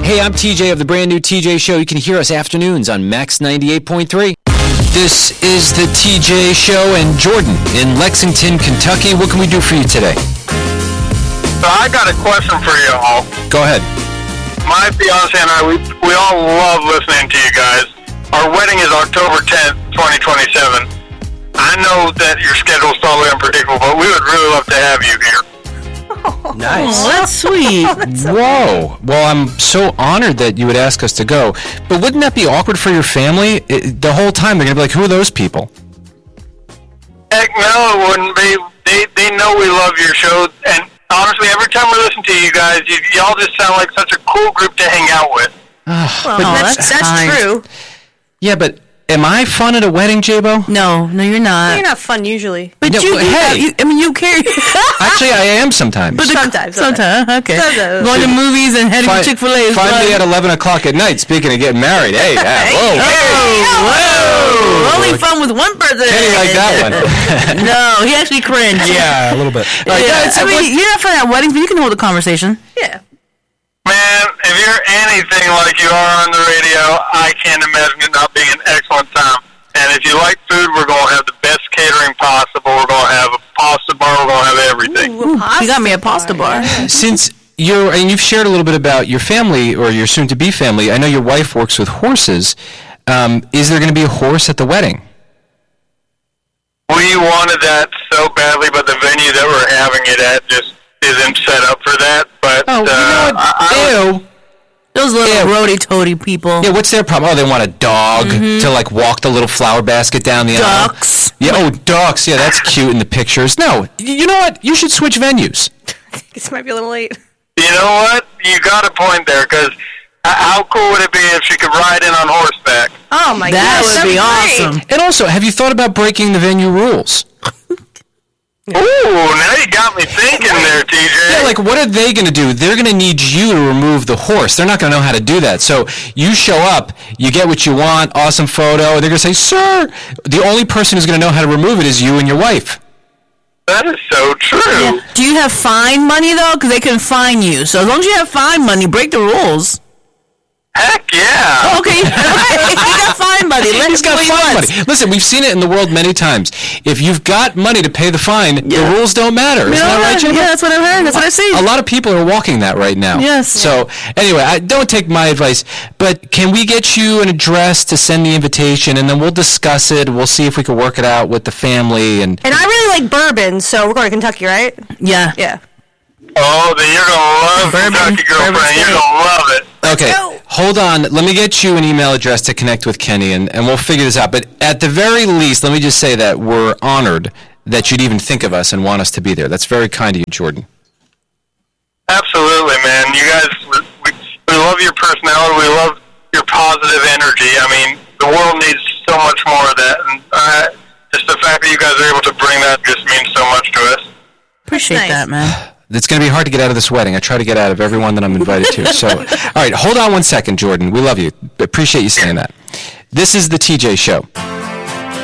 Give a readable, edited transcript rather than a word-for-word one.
Hey, I'm TJ of the brand new TJ Show. You can hear us afternoons on Max 98.3. This is the TJ Show, and Jordan in Lexington, Kentucky. What can we do for you today? So I got a question for you all. Go ahead. My fiance and I, we all love listening to you guys. Our wedding is October 10th, 2027. I know that your schedule is totally unpredictable, but we would really love to have you here. Nice. Oh, that's sweet. Whoa. Well, I'm so honored that you would ask us to go. But wouldn't that be awkward for your family? The whole time they're going to be like, who are those people? Heck no, it wouldn't be. They know we love your show, and honestly, every time we listen to you guys, y'all just sound like such a cool group to hang out with. Well, that's true. Yeah, but am I fun at a wedding, J-Bo? No, you're not. You're not fun usually. But No, you carry. Actually, I am sometimes. Sometimes. Okay. Sometimes. Going to movies and heading to Chick-fil-A. Find me at 11 o'clock at night, speaking of getting married. Hey, whoa. Only fun with one person. Kenny like that one. No, he actually cringed. Yeah, a little bit. All right, guys, you're not fun at weddings, but you can hold a conversation. Yeah. Man, if you're anything like you are on the radio, I can't imagine it not being an excellent time. And if you like food, we're going to have the best catering possible. We're going to have a pasta bar. We're going to have everything. Ooh, you got me a pasta bar. Since you've shared a little bit about your family or your soon-to-be family, I know your wife works with horses. Is there going to be a horse at the wedding? We wanted that so badly, but the venue that we're having it at just isn't set up for that. But You know what? Ew. Those little roady-toady people. Yeah, what's their problem? Oh, they want a dog to, like, walk the little flower basket down the aisle. Ducks. Yeah, ducks. Yeah, that's cute in the pictures. No, you know what? You should switch venues. This might be a little late. You know what? You got a point there, because how cool would it be if she could ride in on horseback? Oh, my God. That would be awesome. And also, have you thought about breaking the venue rules? Ooh, now you got me thinking there, TJ. Yeah, like, what are they going to do? They're going to need you to remove the horse. They're not going to know how to do that. So you show up, you get what you want, awesome photo. They're going to say, sir, the only person who's going to know how to remove it is you and your wife. That is so true. Yeah. Do you have fine money, though? Because they can fine you. So as long as you have fine money, break the rules. Heck yeah. Okay. He got fine money. He's got fine money. Listen, we've seen it in the world many times. If you've got money to pay the fine, the rules don't matter. Isn't that right, Jim? Yeah, that's what I've heard. That's what I see. A lot of people are walking that right now. Yes. So, anyway, don't take my advice, but can we get you an address to send the invitation, and then we'll discuss it. We'll see if we can work it out with the family. And I really like bourbon, so we're going to Kentucky, right? Yeah. Yeah. Oh, then you're going to love Kentucky, girlfriend. You're going to love it. Okay, hold on. Let me get you an email address to connect with Kenny, and we'll figure this out. But at the very least, let me just say that we're honored that you'd even think of us and want us to be there. That's very kind of you, Jordan. Absolutely, man. You guys, we love your personality. We love your positive energy. I mean, the world needs so much more of that. And just the fact that you guys are able to bring that just means so much to us. Appreciate that, man. It's going to be hard to get out of this wedding. I try to get out of everyone that I'm invited to. So, all right, hold on one second, Jordan. We love you. Appreciate you saying that. This is the TJ Show.